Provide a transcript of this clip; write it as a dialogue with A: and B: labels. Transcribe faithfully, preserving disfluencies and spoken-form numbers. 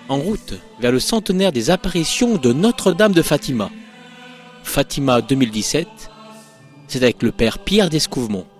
A: En route vers le centenaire des apparitions de Notre-Dame de Fatima. Fatima deux mille dix-sept, c'est avec le père Pierre d'Escouvemont.